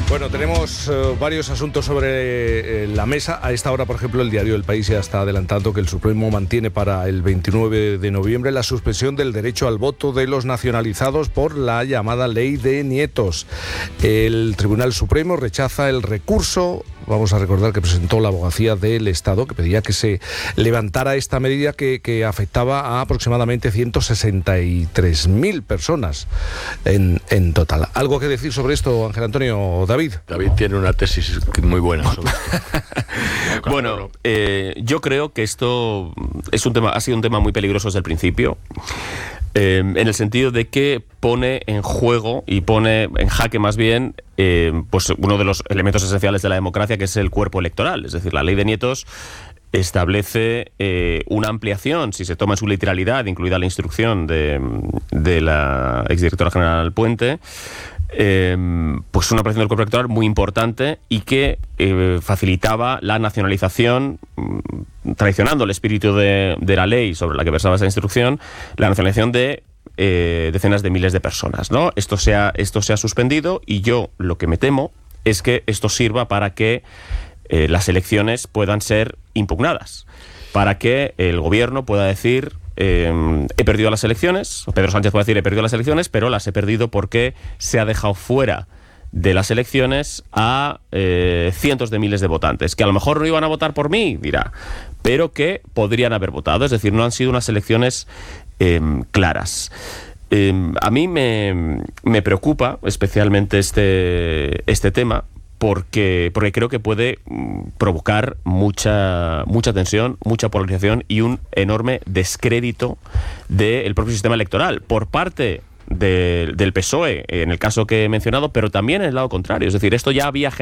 Bueno, tenemos varios asuntos sobre la mesa. A esta hora, por ejemplo, el diario El País ya está adelantando que el Supremo mantiene para el 29 de noviembre la suspensión del derecho al voto de los nacionalizados por la llamada Ley de Nietos. El Tribunal Supremo rechaza el recurso. Vamos a recordar que presentó la Abogacía del Estado, que pedía que se levantara esta medida que afectaba a aproximadamente 163.000 personas en total. ¿Algo que decir sobre esto, Ángel Antonio? David tiene una tesis muy buena sobre esto. Bueno, yo creo que esto es ha sido un tema muy peligroso desde el principio. En el sentido de que pone en juego y pone en jaque más bien pues uno de los elementos esenciales de la democracia, que es el cuerpo electoral. Es decir, la Ley de Nietos establece una ampliación, si se toma en su literalidad, incluida la instrucción de la exdirectora general Puente, pues una ampliación del cuerpo electoral muy importante y que facilitaba la nacionalización, traicionando el espíritu de la ley sobre la que versaba esa instrucción, la nacionalización de decenas de miles de personas, ¿no? Esto se ha suspendido y yo lo que me temo es que esto sirva para que las elecciones puedan ser impugnadas, para que el gobierno pueda decir he perdido las elecciones, Pedro Sánchez puede decir he perdido las elecciones, pero las he perdido porque se ha dejado fuera de las elecciones a cientos de miles de votantes, que a lo mejor no iban a votar por mí, dirá, pero que podrían haber votado. Es decir, no han sido unas elecciones claras. A mí me preocupa especialmente este tema, porque creo que puede provocar mucha tensión, mucha polarización y un enorme descrédito del propio sistema electoral por parte del PSOE, en el caso que he mencionado, pero también en el lado contrario. Es decir, esto ya había